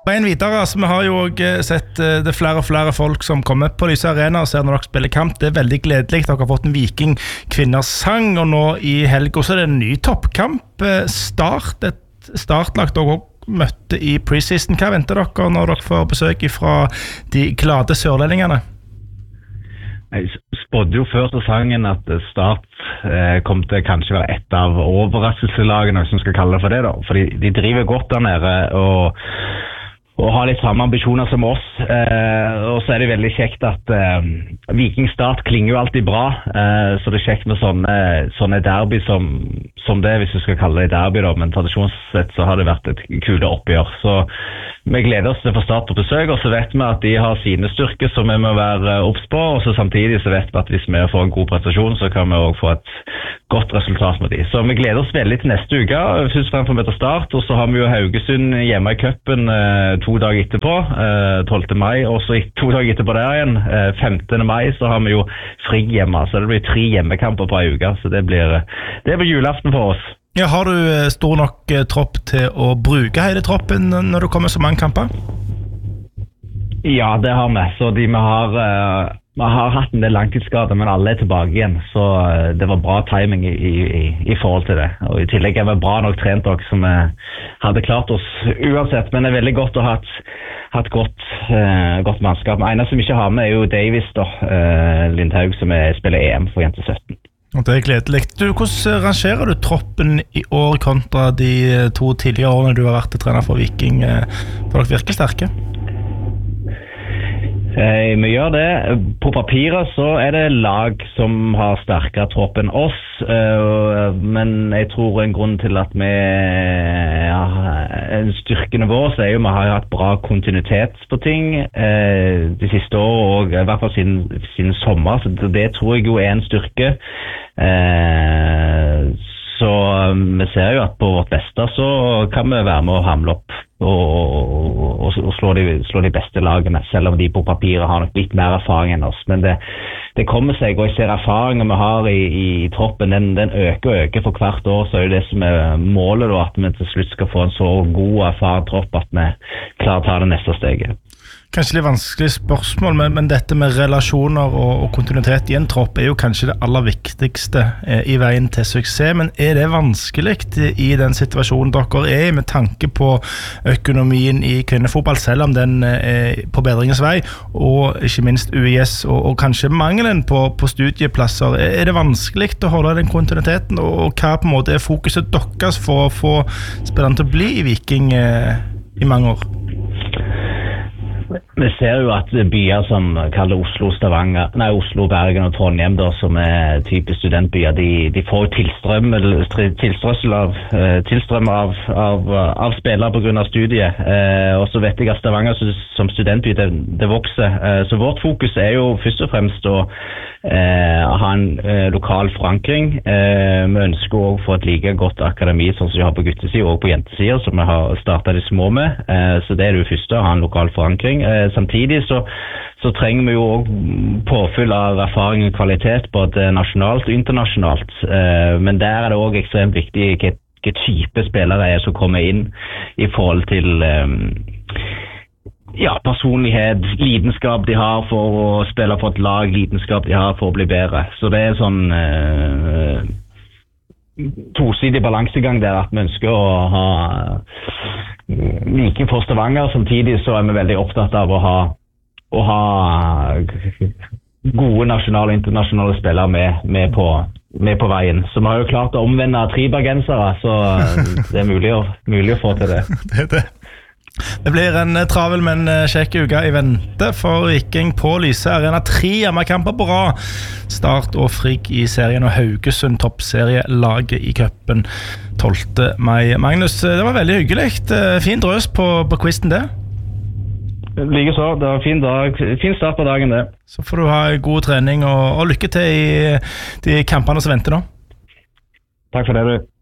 En videre, altså, vi har jo også sett det flere og flere folk som kommer på Lyse Arena og ser når dere spiller kamp. Det veldig gledelig. Dere har fått en Viking kvinners sang, og nå i helgen så det en ny toppkamp. Start, et startlag dere møtte i preseason. Hva venter dere når dere får besøk fra de glade sørlendingene? Jeg spådde jo før sesongen at Start kom til kanskje være et av overraskelselagene, som skal kalle det for det da. Fordi de driver godt der nede, og har litt samme ambisjoner som oss, og så det veldig kjekt at Viking Start klinger jo alltid bra, så det kjekt med sånne derby som det, hvis du skal kalle det derby da, men tradisjonssett så har det vært et kule oppgjør, så vi gleder oss til å få Start på besøk, og så vet vi at de har sine styrker som vi må være obs på, og så samtidig så vet vi at hvis vi får en god prestasjon, så kan vi også få et godt resultat med de. Så vi gleder oss veldig til neste uke, først og fremst møte Start, og så har vi jo Haugesund hjemme i cupen 2 dager etterpå, 12. mai, og så 2 dager etterpå der igjen, 15. mai, så har vi jo fri hjemme, så det blir 3 hjemmekamper på en uke, så det blir julaften for oss. Ja, har du stor nok tropp til å bruke hele troppen når du kommer så mange kamper? Ja, det har vi, så vi har hatt en del langtidsskader, men alle tilbake igjen, så det var bra timing i forhold til det. Og i tillegg vi bra nok trent også, som vi hadde klart oss uansett, men det veldig godt å ha hatt godt mannskap. En som ikke har med jo Davis da, Lindhaug, som spiller EM for Jente 17. Og det gledelig. Hvordan rangerer du troppen i år kontra de 2 tidligere årene du har vært trener for Viking? For dere virker sterke? Vi gjør det. På papiret så det lag som har sterkere tropp enn oss, men jeg tror en grunn til at en styrkene vår så jo vi har hatt bra kontinuitet på ting de siste år, og i hvert fall siden sommer, så det tror jeg jo en styrke. Så vi ser jo at på vårt beste så kan vi være med å hamle opp og slå de beste lagene, selv om de på papiret har nok litt mer erfaring enn oss. Men det kommer seg, og jeg ser erfaringen vi har i troppen, den øker for hvert år, så det som målet da, at vi til slutt skal få en så god erfaren tropp at vi klarer å ta det neste steget. Kanskje litt vanskelig spørsmål, men dette med relasjoner og kontinuitet i en tropp jo kanskje det aller viktigste i veien til suksess, men det vanskelig i den situasjonen dere med tanke på økonomien i kvinnefotball, selv om den på bedringens vei, og ikke minst UIS, og kanskje mangelen på studieplasser? Det vanskelig å holde den kontinuiteten, og hva på en måte fokuset deres for å få spillerne til å bli i Viking i mange år? Vi ser jo at byer som kaller Oslo, Bergen og Trondheim, da, som typisk studentbyer, de får tilstrømmel av spillere på grunn av studiet. Og så vet jeg at Stavanger som studentby, det vokser. Så vårt fokus jo først og fremst å ha en lokal forankring. Vi ønsker også å få et like godt akademi sånn som vi har på guttesiden og på jentesiden, som vi har startet de små med. Så det det første, å ha en lokal forankring. Samtidig så trenger vi jo også påfyll av erfaring og kvalitet, både nasjonalt og internasjonalt. Men der det også ekstremt viktig hvilke type spillere som kommer inn i forhold til personlighet, lidenskap de har for å spille for et lag, lidenskap de har for å bli bedre. Så det sånn tosidig balansegang der, at vi ønsker å ha like for Stavanger. Samtidig så vi veldig opptatt av å ha gode nasjonale og internasjonale spillere med på veien. Så vi har jo klart å omvende 3 bergensere, så det mulig å få til det. Det blir en travel, men kjekk uke i vente for Viking på Lyse Arena. 3 hjemmekamper på rad. Start og Frigg i serien, og Haugesund toppserielaget i cupen 12. mai. Magnus, det var veldig hyggelig. Fin drøs på quizen det. Like så, det var fin start på dagen det. Så får du ha god trening og lykke til i de kampene som venter nå. Takk for det, du.